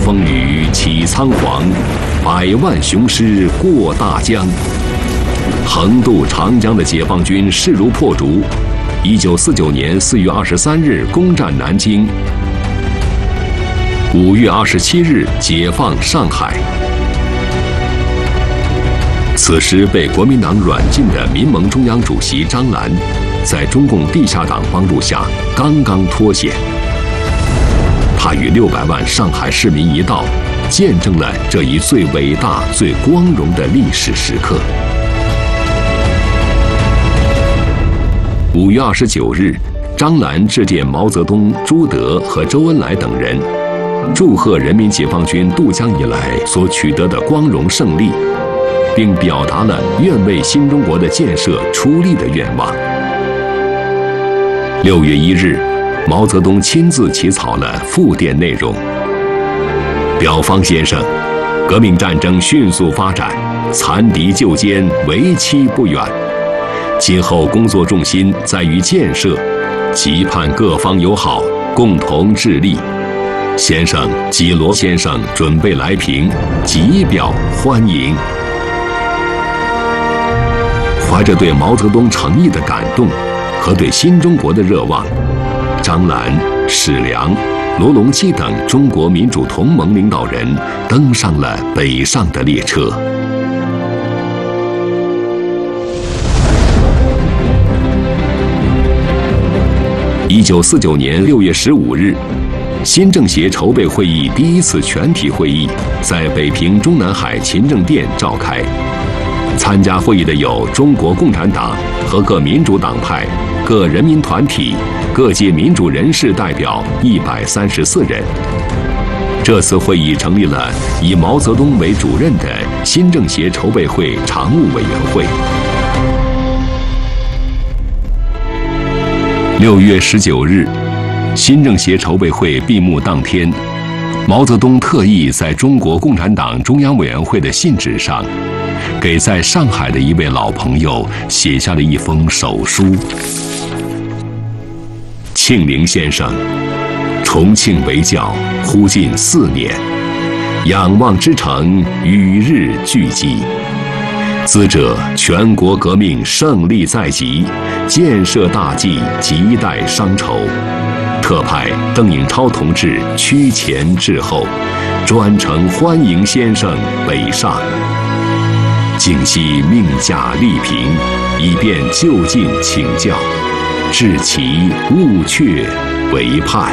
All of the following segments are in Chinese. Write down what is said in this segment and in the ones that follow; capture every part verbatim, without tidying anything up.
风雨起仓皇，百万雄师过大江。横渡长江的解放军势如破竹，一九四九年四月二十三日攻占南京，五月二十七日解放上海。此时被国民党软禁的民盟中央主席张澜，在中共地下党帮助下刚刚脱险。他与六百万上海市民一道，见证了这一最伟大、最光荣的历史时刻。五月二十九日，张澜致电毛泽东、朱德和周恩来等人，祝贺人民解放军渡江以来所取得的光荣胜利，并表达了愿为新中国的建设出力的愿望。六月一日，毛泽东亲自起草了复电内容。表方先生，革命战争迅速发展，残敌救歼为期不远。今后工作重心在于建设，期盼各方友好，共同致力。先生及罗先生准备来平，极表欢迎。怀着对毛泽东诚意的感动和对新中国的热望，张澜、史良、罗隆基等中国民主同盟领导人登上了北上的列车。一九四九年六月十五日，新政协筹备会议第一次全体会议在北平中南海勤政殿召开。参加会议的有中国共产党和各民主党派、各人民团体、各界民主人士代表一百三十四人。这次会议成立了以毛泽东为主任的新政协筹备会常务委员会。六月十九日，新政协筹备会闭幕当天，毛泽东特意在中国共产党中央委员会的信纸上，给在上海的一位老朋友写下了一封手书。庆龄先生，重庆为教忽近四年，仰望之城与日俱激。兹者全国革命胜利在即，建设大计亟待商筹。特派邓颖超同志趋前至后，专程欢迎先生北上。敬悉命驾力平，以便就近请教，致其勿却为盼。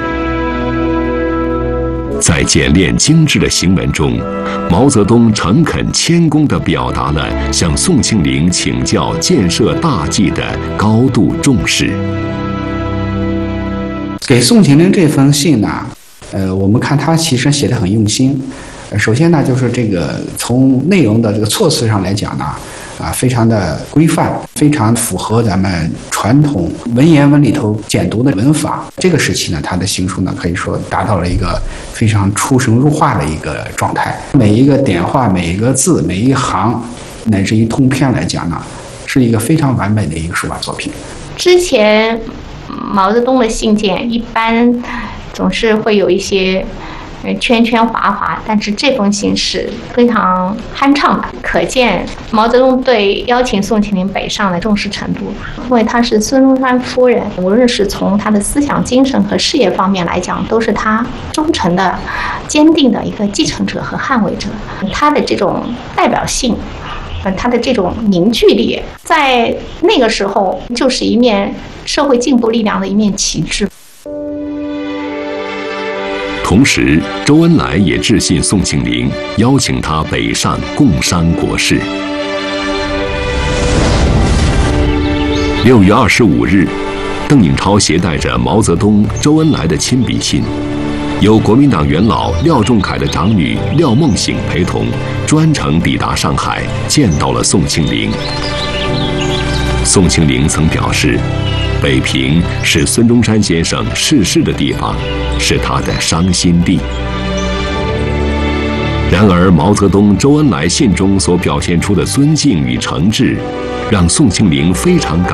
在简练精致的行文中，毛泽东诚恳谦恭地表达了向宋庆龄请教建设大计的高度重视。 给宋庆龄这封信呢，呃，我们看他其实写得很用心。首先呢，就是这个从内容的这个措辞上来讲呢，啊，非常的规范，非常符合咱们传统文言文里头简读的文法。这个时期呢，他的行书呢，可以说达到了一个非常出神入化的一个状态。每一个点画，每一个字，每一行，乃至于通篇来讲呢，是一个非常完美的一个书法作品。 之前毛泽东的信件一般总是会有一些圈圈划划，但是这封信是非常酣畅的，可见毛泽东对邀请宋庆龄北上的重视程度。因为她是孙中山夫人，无论是从她的思想精神和事业方面来讲，都是她忠诚的、坚定的一个继承者和捍卫者。她的这种代表性，她的这种凝聚力，在那个时候就是一面社会进步力量的一面旗帜。 同时，周恩来也致信宋庆龄，邀请他北上共商国事。六月二十五日，邓颖超携带着毛泽东、周恩来的亲笔信，由国民党元老廖仲恺的长女廖梦醒陪同，专程抵达上海，见到了宋庆龄。宋庆龄曾表示，北平是孙中山先生逝世的地方，是他的伤心地。然而，毛泽东、周恩来信中所表现出的尊敬与诚挚，让宋庆龄非常感